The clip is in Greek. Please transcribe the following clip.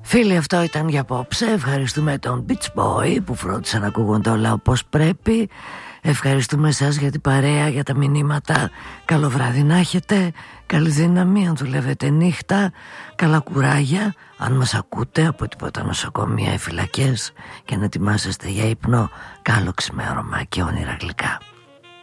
Φίλοι, αυτό ήταν για απόψε. Ευχαριστούμε τον Beach Boy που φρόντισε να ακούγονται όλα όπως πρέπει. Ευχαριστούμε εσάς για την παρέα, για τα μηνύματα. Καλό βράδυ να έχετε. Καλή δύναμη αν δουλεύετε νύχτα. Καλά κουράγια αν μας ακούτε από τίποτα νοσοκομεία ή φυλακές. Και να ετοιμάσαστε για ύπνο. Καλό ξημέρωμα και όνειρα γλυκά.